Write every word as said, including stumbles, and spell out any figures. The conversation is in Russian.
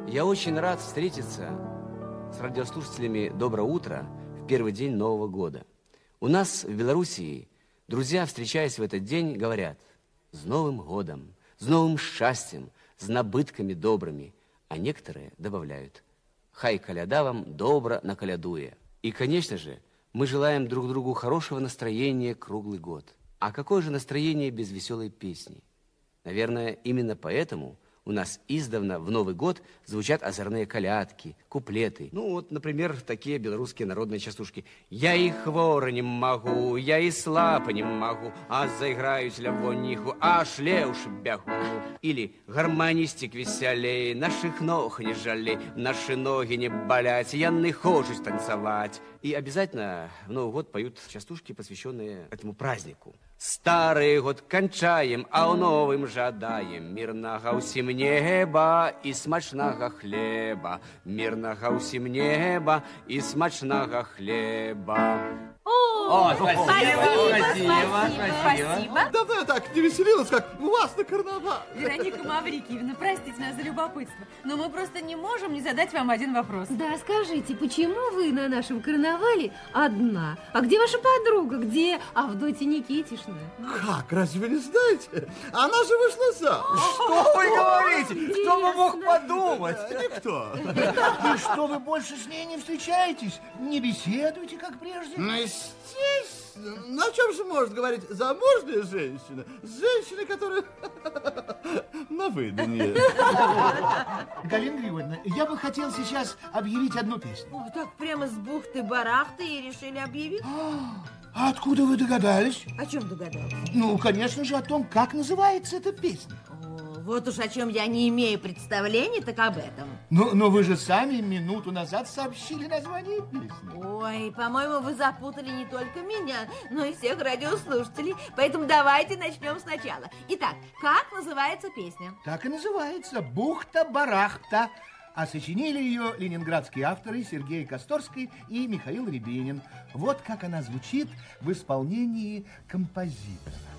Я очень рад встретиться с радиослушателями «Доброе утро» в первый день Нового года. У нас в Белоруссии друзья, встречаясь в этот день, говорят: «С Новым годом, с новым счастьем, с набытками добрыми». А некоторые добавляют: «Хай коляда вам добро наколядуе». И, конечно же, мы желаем друг другу хорошего настроения круглый год. А какое же настроение без веселой песни? Наверное, именно поэтому у нас издавна в Новый год звучат озорные колядки, куплеты. Ну вот, например, такие белорусские народные частушки. «Я и хвора не могу, я и слапа не могу, а заиграюсь лявоніху, аж леуш бягу». Или «Гармонистик веселей, наших ног не жалей, наши ноги не болять, я не хочу танцевать». И обязательно в Новый год поют частушки, посвященные этому празднику. Старый год кончаем, а у новым жадаем мирного усім неба и смачного хлеба. Мирного усім неба и смачного хлеба. О, спасибо, спасибо, спасибо, спасибо. спасибо. Давно я так не веселилась, как у вас на карнавале. Вероника Маврикиевна, простите нас за любопытство, но мы просто не можем не задать вам один вопрос. Да, скажите, почему вы на нашем карнавале одна? А где ваша подруга? Где Авдотья Никитишна? Как? Разве вы не знаете? Она же вышла замуж. Что вы говорите? Кто бы мог подумать? Никто. И что вы больше с ней не встречаетесь? Не беседуете, как прежде? Ну, естественно. Ну, о чем же может говорить замужняя женщина? Женщина, которая на выданье. Галина Григорьевна, я бы хотел сейчас объявить одну песню. О, так прямо с бухты-барахты и решили объявить? А откуда вы догадались? О чем догадались? Ну, конечно же, о том, как называется эта песня. О, вот уж о чем я не имею представления, так об этом. Но, но вы же сами минуту назад сообщили название песни. Ой, по-моему, вы запутали не только меня, но и всех радиослушателей. Поэтому давайте начнем сначала. Итак, как называется песня? Так и называется «Бухта-барахта». А сочинили ее ленинградские авторы Сергей Косторский и Михаил Рябинин. Вот как она звучит в исполнении композитора.